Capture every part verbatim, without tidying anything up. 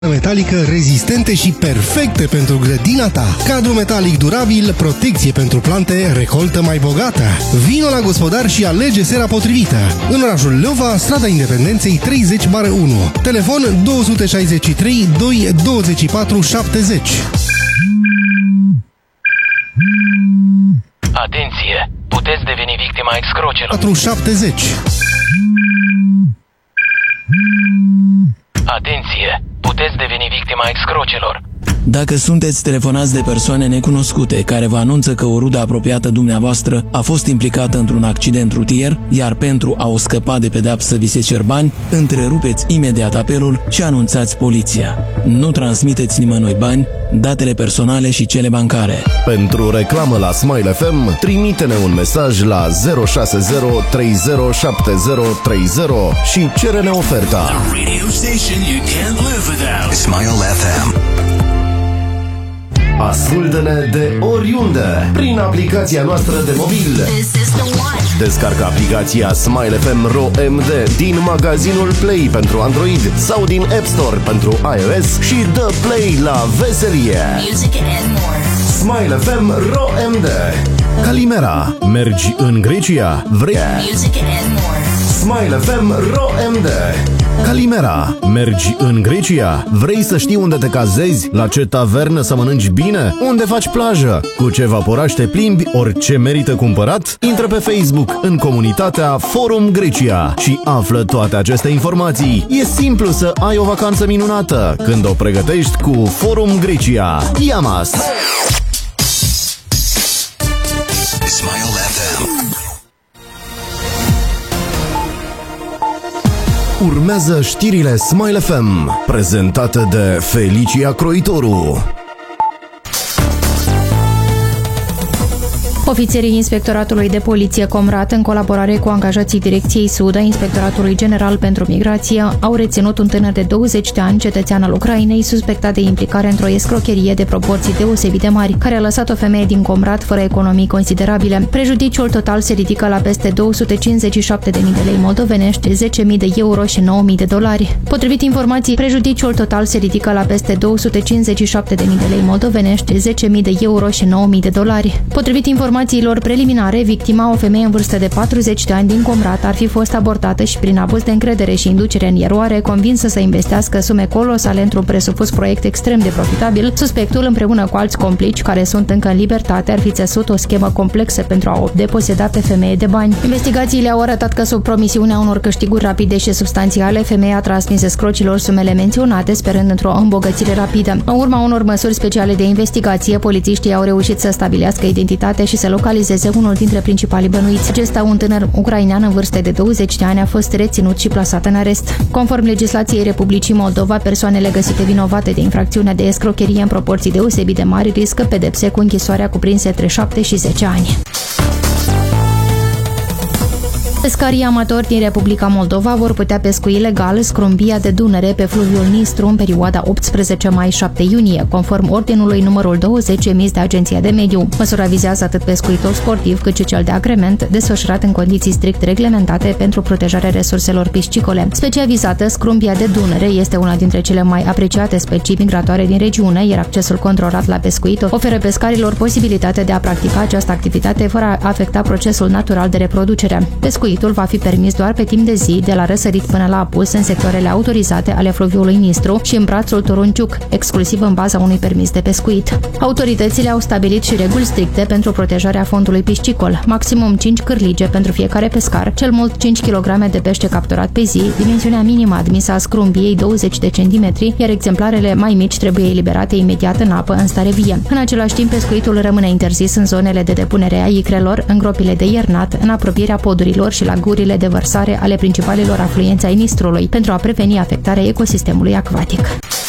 metalică rezistente și perfecte pentru grădina ta. Cadru metalic durabil, protecție pentru plante, recoltă mai bogată. Vino la gospodar și alege sera potrivită. În orașul Leova, strada Independenței treizeci unu. Telefon doi șase trei doi doi patru șapte zero. Atenție! Puteți deveni victima excrocelor. patru șapte zero. Atenție! Puteți deveni victima excrocelor. Dacă sunteți telefonați de persoane necunoscute care vă anunță că o rudă apropiată dumneavoastră a fost implicată într-un accident rutier, iar pentru a o scăpa de pedeapsă vi se cer bani, întrerupeți imediat apelul și anunțați poliția. Nu transmiteți nimănui bani, datele personale și cele bancare. Pentru reclamă la Smile F M, trimite-ne un mesaj la zero șase zero trei zero șapte zero trei zero și cere-ne oferta. The radio station you can't live without. Smile F M. Ascultă-ne de oriunde prin aplicația noastră de mobil. Descarcă aplicația Smile F M R O M D din magazinul Play pentru Android sau din App Store pentru iOS și dă play la veselie. Smile F M R O M D. Calimera. Mergi în Grecia? Vrei? Smile F M R O M D. Calimera. Mergi în Grecia? Vrei să știi unde te cazezi? La ce tavernă să mănânci bine? Unde faci plajă? Cu ce vaporaș te plimbi? Ori ce merită cumpărat? Intră pe Facebook în comunitatea Forum Grecia și află toate aceste informații. E simplu să ai o vacanță minunată când o pregătești cu Forum Grecia. Yamas! Smile F M. Urmează știrile Smile F M, prezentate de Felicia Croitoru. Ofițerii Inspectoratului de Poliție Comrat, în colaborare cu angajații Direcției Sud a Inspectoratului General pentru Migrație, au reținut un tânăr de douăzeci de ani, cetățean al Ucrainei, suspectat de implicare într-o escrocherie de proporții deosebit de mari, care a lăsat o femeie din Comrat fără economii considerabile. Prejudiciul total se ridică la peste două sute cincizeci și șapte de mii de lei moldovenești, zece mii de euro și nouă mii de dolari. Potrivit informației, prejudiciul total se ridică la peste două sute cincizeci și șapte de mii de lei moldovenești, zece mii de euro și nouă mii de dolari. Potrivit informațiilor preliminare, victima, o femeie în vârstă de patruzeci de ani din Comrat, ar fi fost abortată și prin abuz de încredere și inducere în eroare, convinsă să investească sume colosale într-un presupus proiect extrem de profitabil, suspectul, împreună cu alți complici care sunt încă în libertate, ar fi țesut o schemă complexă pentru a o deposeda pe femeie de bani. Investigațiile au arătat că sub promisiunea unor câștiguri rapide și substanțiale, femeia a transmis escrocilor sumele menționate, sperând într-o îmbogățire rapidă. În urma unor măsuri speciale de investigație, polițiștii au reușit să stabilească identitatea și să localizeze unul dintre principalii bănuiți. Acesta, un tânăr ucrainean în vârstă de douăzeci de ani, a fost reținut și plasat în arest. Conform legislației Republicii Moldova, persoanele găsite vinovate de infracțiunea de escrocherie în proporții deosebit de mari riscă pedepse cu închisoarea cuprinse între șapte și zece ani. Pescarii amatori din Republica Moldova vor putea pescui legal scrumbia de Dunăre pe fluviul Nistru în perioada optsprezece mai - șapte iunie, conform ordinului numărul douăzeci emis de Agenția de Mediu. Măsura vizează atât pescuitul sportiv cât și cel de agrement, desfășurat în condiții strict reglementate pentru protejarea resurselor piscicole. Specia vizată, scrumbia de Dunăre, este una dintre cele mai apreciate specii migratoare din regiune, iar accesul controlat la pescuit oferă pescarilor posibilitatea de a practica această activitate fără a afecta procesul natural de reproducere. Pescuitul va fi permis doar pe timp de zi, de la răsărit până la apus, în sectoarele autorizate ale fluviului Nistru și în brațul Turunciuc, exclusiv în baza unui permis de pescuit. Autoritățile au stabilit și reguli stricte pentru protejarea fondului piscicol, maximum cinci cârlige pentru fiecare pescar, cel mult cinci kilograme de pește capturat pe zi, dimensiunea minimă admisă a scrumbiei douăzeci de centimetri, iar exemplarele mai mici trebuie eliberate imediat în apă în stare vie. În același timp, pescuitul rămâne interzis în zonele de depunere a icrelor, în gropile de iernat, în apropierea podurilor și la gurile de vărsare ale principalelor afluenți ai Nistrului, pentru a preveni afectarea ecosistemului acvatic.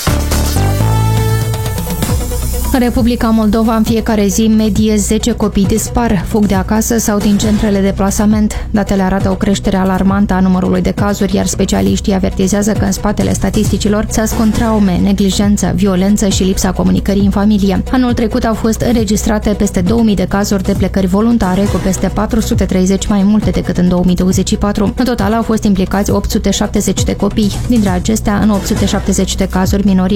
În Republica Moldova, în fiecare zi, în medie zece copii dispar, fug de acasă sau din centrele de plasament. Datele arată o creștere alarmantă a numărului de cazuri, iar specialiștii avertizează că în spatele statisticilor se ascund traume, neglijență, violență și lipsa comunicării în familie. Anul trecut au fost înregistrate peste două mii de cazuri de plecări voluntare, cu peste patru sute treizeci mai multe decât în două mii douăzeci și patru. În total au fost implicați opt sute șaptezeci de copii. Dintre acestea, în opt sute șaptezeci de cazuri, minorii